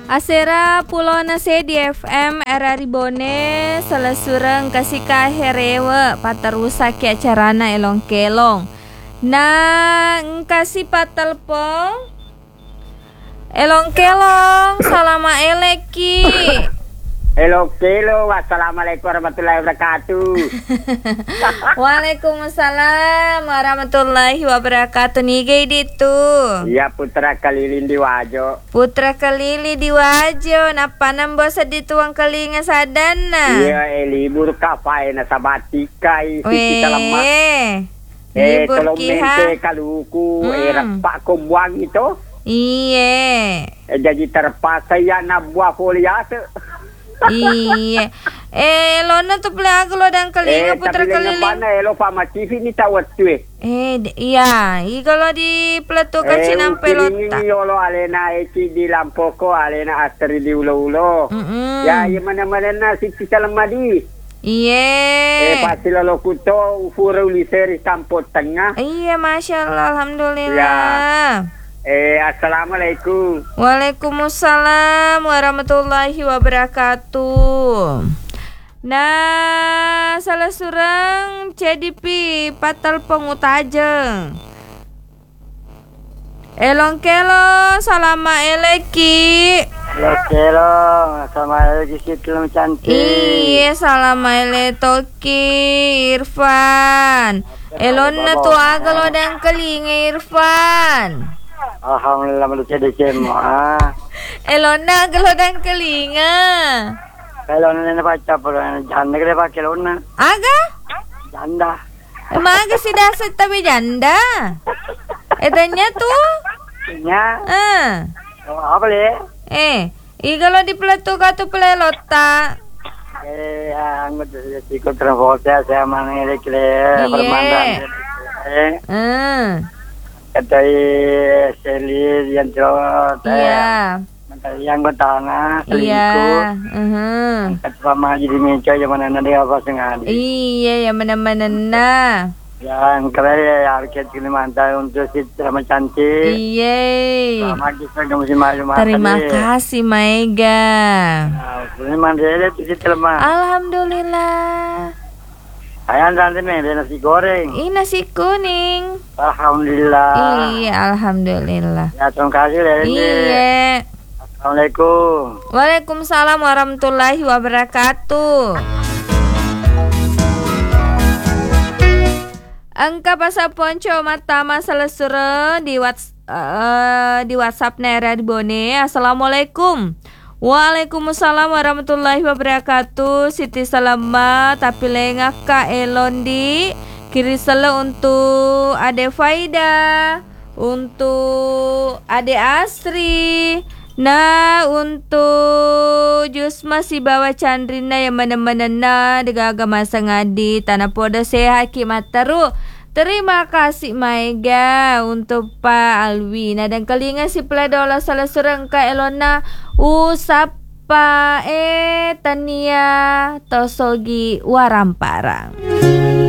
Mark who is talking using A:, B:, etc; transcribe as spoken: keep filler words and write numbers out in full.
A: Asera pulau nase di F M era ribone selesureng kasih kaherewe patarusak ya carana elong kelong. Na kasih patelpong elong kelong salama eleki.
B: Hello, hello, wassalamualaikum warahmatullahi wabarakatuh.
A: Waalaikumsalam warahmatullahi wabarakatuh. Nige ditu.
B: Iya, putra kelilin di wajo.
A: Putra kelili di wajo. Napa nambosa dituang kelinga sadana.
B: Iya, eh, libur kapai na sabatika isi kita lemah. Eh,
A: libur
B: tolong
A: kiha.
B: mente kaluku,
A: Hmm.
B: eh, repak kumbuang itu.
A: Iya.
B: Eh, jadi terpaksa ya na buah foliase.
A: Iya. Eh, lona tu pelaga lo dan kelinga
B: Eh,
A: putra
B: tapi dengan
A: keliling.
B: mana elo Pak Matifi ni tawat tu eh.
A: Eh, d- iya. I kalau di peletu
B: Eh,
A: kacin sampai
B: ukiringi
A: lota.
B: yolo alena eci di lampoko, alena astri di ulo-ulo.
A: Mm-mm.
B: Ya, iya mana-mana na sisi salamadi.
A: Iya.
B: Eh, pasti lalu kuto ufura uliseri kampot tengah.
A: Iya, masya Allah, alhamdulillah.
B: Eh, assalamualaikum.
A: Waalaikumsalam warahmatullahi wabarakatuh. Nah, salah surang jadi pi patal pengutajeng. Elong kelo salama eleki.
B: Halo, kelo, sama lagi situ cantik.
A: Iya, salama ele toki Irfan. Elonna tu agalo dan kelinga Irfan.
B: Alhamdulillah manusia di semua.
A: Elonna agalo dan kelinga.
B: Kalau nana baca pernah janda kena pakai lona.
A: Aga?
B: Janda.
A: Emang agak si dasar tapi janda. Etanya tuh.
B: Ya.
A: Ah.
B: Oh, apa le?
A: Eh, i kalau di peletu katu pelelota.
B: Eh, anggota ikut transportasi saya mana ini kle permandan. Eh,
A: Hmm.
B: katai selir yang cerot.
A: Iya.
B: Yang bertanah selingkuh.
A: Iya. Mhm.
B: Kata mama jadi meja yang mana nanti apa sengaja.
A: Iya, ya mana-mana nah.
B: Yang keren ya harga Kalimantan untuk si sama cantik.
A: Iya.
B: Sama kita kamu si maju maju.
A: Terima kasih Mega.
B: Ini mandiri itu si telemah.
A: Alhamdulillah.
B: Ayam nanti nih nasi goreng.
A: Ini nasi kuning.
B: Alhamdulillah.
A: Iya, alhamdulillah.
B: Ya terima kasih ya.
A: Iya.
B: Assalamualaikum.
A: Waalaikumsalam warahmatullahi wabarakatuh. Angka pasa ponco mata masalah sure di whats uh, di WhatsApp Nera di Bone. Assalamualaikum. Waalaikumsalam warahmatullahi wabarakatuh. Siti selamat tapi lengah ka Elondi kiri sele untuk Ade Faida, untuk Ade Asri. Nah, untuk jus masih bawa Chandrina yang mana-mana na degaga masa ngadi tanah poda sehat kimat teru. Terima kasih Maiga untuk Pak Alwi. Nah, dan kelinga si peladola salah surang ka Elona usapa e tania tosogi waramparang.